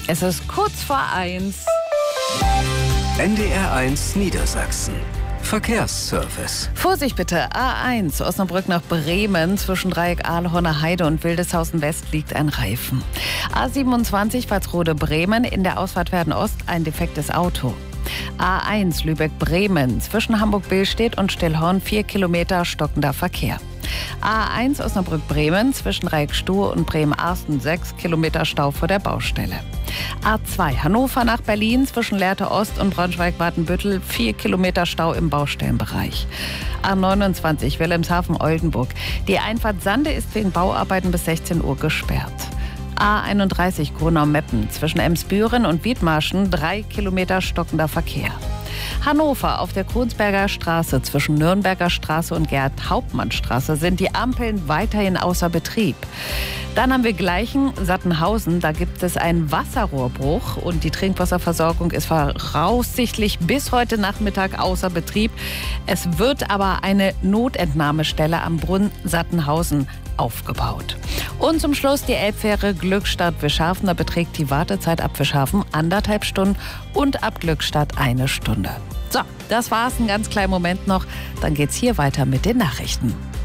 Es ist kurz vor 1. NDR1 Niedersachsen. Verkehrsservice. Vorsicht bitte, A1 Osnabrück nach Bremen. Zwischen Dreieck Ahlhorner Heide und Wildeshausen West liegt ein Reifen. A27 Pfalzrode-Bremen, in der Ausfahrt Werden Ost ein defektes Auto. A1 Lübeck-Bremen, zwischen Hamburg-Billstedt und Stillhorn 4 Kilometer stockender Verkehr. A1 Osnabrück-Bremen, zwischen Dreieck-Stuhr und Bremen-Arsten 6 Kilometer Stau vor der Baustelle. A2 Hannover nach Berlin, zwischen Lehrte Ost und Braunschweig-Watenbüttel 4 Kilometer Stau im Baustellenbereich. A29 Wilhelmshaven-Oldenburg. Die Einfahrt Sande ist wegen Bauarbeiten bis 16 Uhr gesperrt. A31 Gronau-Meppen, zwischen Emsbüren und Wiedmarschen 3 Kilometer stockender Verkehr. Hannover auf der Kronsberger Straße zwischen Nürnberger Straße und Gerd-Hauptmann-Straße sind die Ampeln weiterhin außer Betrieb. Dann haben wir Gleichen, Sattenhausen, da gibt es einen Wasserrohrbruch und die Trinkwasserversorgung ist voraussichtlich bis heute Nachmittag außer Betrieb. Es wird aber eine Notentnahmestelle am Brunnen Sattenhausen aufgebaut. Und zum Schluss die Elbfähre Glückstadt-Wischhafen. Da beträgt die Wartezeit ab Wischhafen 1,5 Stunden und ab Glückstadt 1 Stunde. So, das war's. Einen ganz kleinen Moment noch. Dann geht's hier weiter mit den Nachrichten.